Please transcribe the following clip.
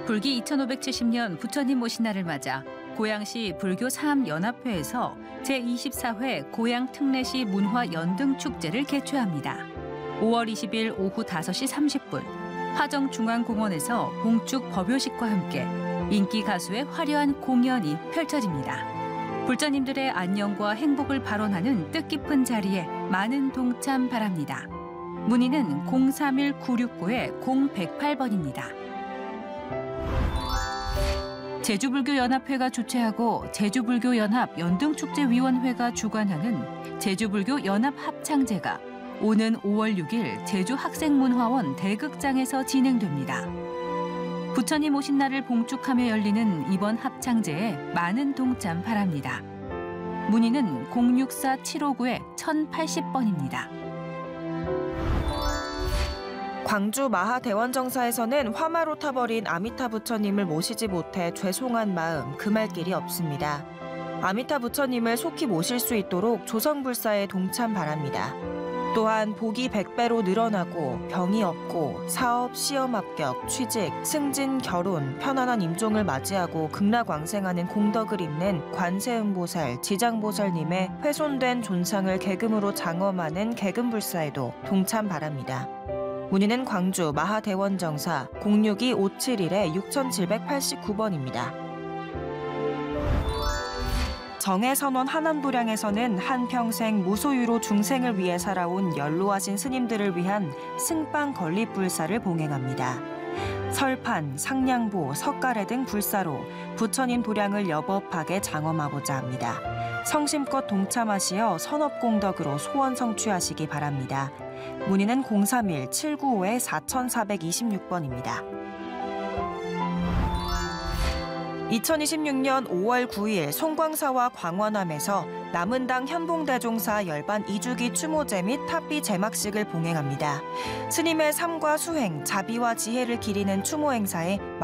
불기 2570년 부처님 오신 날을 맞아 고양시 불교 사암연합회에서 제24회 고양 특례시 문화 연등 축제를 개최합니다. 5월 20일 오후 5시 30분 화정중앙공원에서 봉축 법요식과 함께 인기 가수의 화려한 공연이 펼쳐집니다. 불자님들의 안녕과 행복을 발언하는 뜻깊은 자리에 많은 동참 바랍니다. 문의는 031-969-0108번입니다. 제주불교연합회가 주최하고 제주불교연합 연등축제위원회가 주관하는 제주불교연합합창제가 오는 5월 6일 제주학생문화원 대극장에서 진행됩니다. 부처님 오신 날을 봉축하며 열리는 이번 합창제에 많은 동참 바랍니다. 문의는 064-759-1080번입니다. 광주 마하대원정사에서는 화마로 타버린 아미타 부처님을 모시지 못해 죄송한 마음 금할 길이 없습니다. 아미타 부처님을 속히 모실 수 있도록 조성불사에 동참 바랍니다. 또한 복이 100배로 늘어나고 병이 없고 사업, 시험 합격, 취직, 승진, 결혼, 편안한 임종을 맞이하고 극락왕생하는 공덕을 잇는 관세음보살, 지장보살님의 훼손된 존상을 계금으로 장엄하는 계금불사에도 동참 바랍니다. 문의는 광주 마하대원정사 062-571-6789번입니다. 정해선원 한남도량에서는 한평생 무소유로 중생을 위해 살아온 연로하신 스님들을 위한 승빵 건립불사를 봉행합니다. 설판, 상냥보, 석가래 등 불사로 부처님 도량을 여법하게 장엄하고자 합니다. 성심껏 동참하시어 선업공덕으로 소원 성취하시기 바랍니다. 문의는 031-795-4426번입니다. 2026년 5월 9일 송광사와 광원암에서 남은당 현봉대종사 열반 2주기 추모제 및 탑비 제막식을 봉행합니다. 스님의 삶과 수행, 자비와 지혜를 기리는 추모 행사에